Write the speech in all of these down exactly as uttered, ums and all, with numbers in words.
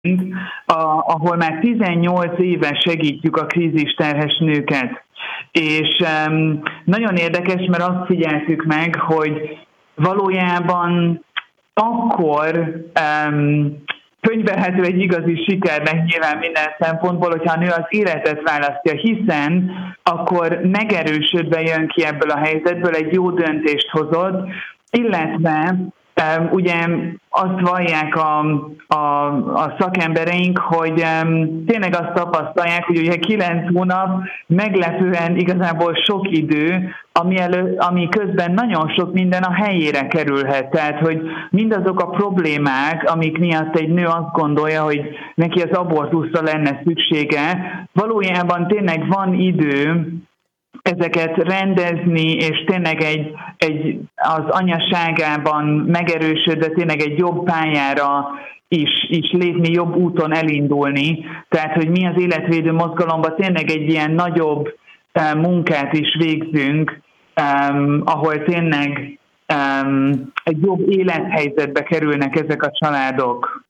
a, ahol már tizennyolc éve segítjük a krízisterhes nőket. És um, nagyon érdekes, mert azt figyeltük meg, hogy valójában akkor um, könyvelhető egy igazi sikernek nyilván minden szempontból, hogyha a nő az életet választja, hiszen akkor megerősödve jön ki ebből a helyzetből, egy jó döntést hozott, illetve um, ugye azt vallják a, a, a szakembereink, hogy um, tényleg azt tapasztalják, hogy ugye kilenc hónap meglepően igazából sok idő, ami, elő, ami közben nagyon sok minden a helyére kerülhet. Tehát, hogy mindazok a problémák, amik miatt egy nő azt gondolja, hogy neki az abortuszra lenne szüksége, valójában tényleg van idő ezeket rendezni, és tényleg egy, egy, az anyaságában megerősödve tényleg egy jobb pályára is, is lépni, jobb úton elindulni. Tehát, hogy mi az életvédő mozgalomban tényleg egy ilyen nagyobb um, munkát is végzünk, um, ahol tényleg um, egy jobb élethelyzetbe kerülnek ezek a családok.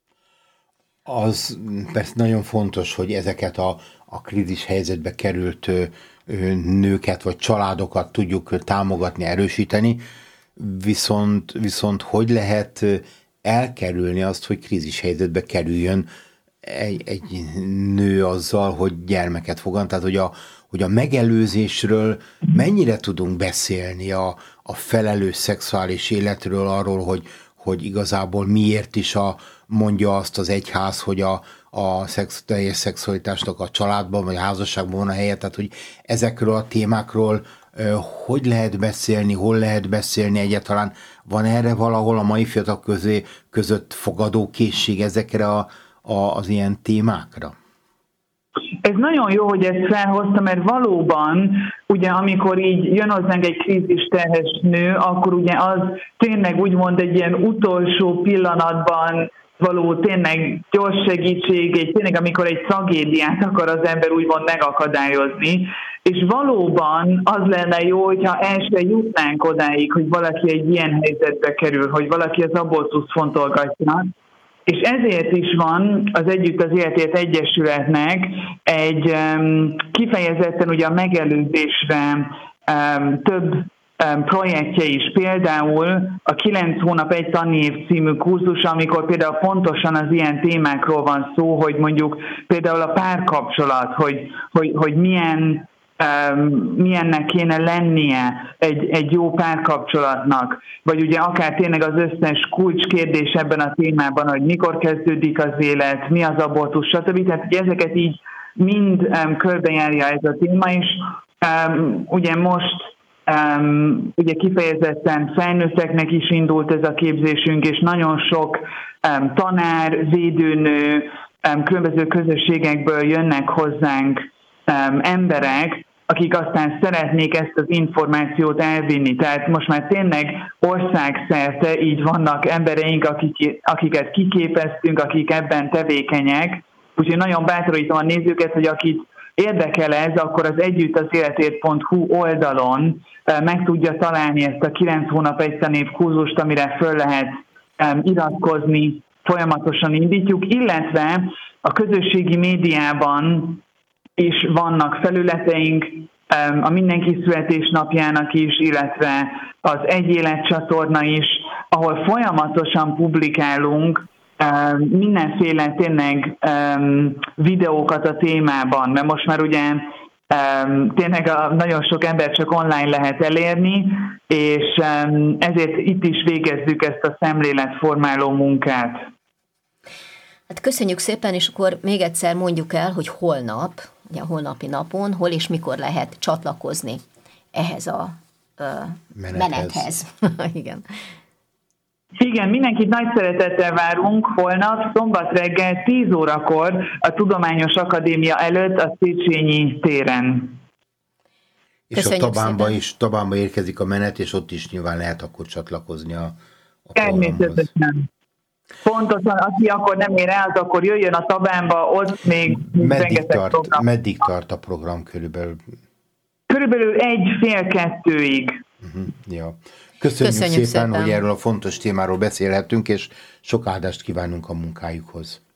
Az persze nagyon fontos, hogy ezeket a, a krízis helyzetbe került nőket vagy családokat tudjuk támogatni, erősíteni, viszont, viszont hogy lehet elkerülni azt, hogy krízis helyzetbe kerüljön egy, egy nő azzal, hogy gyermeket fogan, tehát hogy a, hogy a megelőzésről mennyire tudunk beszélni, a, a felelős szexuális életről, arról, hogy, hogy igazából miért is a, mondja azt az egyház, hogy a a szex, teljes szexualitásnak a családban vagy a házasságban van a helye, tehát hogy ezekről a témákról uh, hogy lehet beszélni, hol lehet beszélni egyáltalán, van erre valahol a mai fiatalok közé, között fogadókészség ezekre a, a, az ilyen témákra? Ez nagyon jó, hogy ezt felhoztam, mert valóban, ugye amikor így jön hozzánk egy krízisterhes nő, akkor ugye az tényleg úgymond egy ilyen utolsó pillanatban való tényleg gyors segítség, egy, tényleg amikor egy tragédiát akar az ember úgymond megakadályozni, és valóban az lenne jó, hogyha el se jutnánk odáig, hogy valaki egy ilyen helyzetbe kerül, hogy valaki az abortuszt fontolgatja. És ezért is van az Együtt az Életért Egyesületnek egy um, kifejezetten ugye a megelőzésre um, több projektje is, például a kilenc hónap egy tanév című kurzus, amikor például pontosan az ilyen témákról van szó, hogy mondjuk például a párkapcsolat, hogy, hogy, hogy milyen, um, milyennek kéne lennie egy, egy jó párkapcsolatnak, vagy ugye akár tényleg az összes kulcskérdés ebben a témában, hogy mikor kezdődik az élet, mi az abortusz, stb. Tehát hogy ezeket így mind um, körbejárja ez a téma, és um, ugye most Um, ugye kifejezetten felnőtteknek is indult ez a képzésünk, és nagyon sok um, tanár, védőnő, um, különböző közösségekből jönnek hozzánk um, emberek, akik aztán szeretnék ezt az információt elvinni. Tehát most már tényleg országszerte így vannak embereink, akik, akiket kiképeztünk, akik ebben tevékenyek. Úgyhogy nagyon bátorítom a nézőket, hogy akit érdekel ez, akkor az együttazéletért pont hu oldalon meg tudja találni ezt a kilenc hónap egy tanév kurzust, amire föl lehet iratkozni, folyamatosan indítjuk, illetve a közösségi médiában is vannak felületeink, a Mindenki születésnapjának is, illetve az Egy Élet csatorna is, ahol folyamatosan publikálunk mindenféle tényleg um, videókat a témában, mert most már ugye um, tényleg a, nagyon sok ember csak online lehet elérni, és um, ezért itt is végezzük ezt a szemléletformáló munkát. Hát köszönjük szépen, és akkor még egyszer mondjuk el, hogy holnap, ugye a holnapi napon, hol és mikor lehet csatlakozni ehhez a uh, menethez. menethez. Igen. Igen, mindenkit nagy szeretettel várunk holnap, szombat reggel tíz órakor a Tudományos Akadémia előtt a Széchenyi téren. És Köszönjük a Tabánba szépen. is, Tabánba érkezik a menet, és ott is nyilván lehet akkor csatlakozni a, a Természetesen. Pontosan, aki akkor nem ér el, az akkor jöjjön a Tabánba, ott még meddig tart, meddig tart a program körülbelül? Körülbelül egy fél kettőig. Uh-huh, ja. Köszönjük, Köszönjük szépen, szépen, hogy erről a fontos témáról beszélhetünk, és sok áldást kívánunk a munkájukhoz.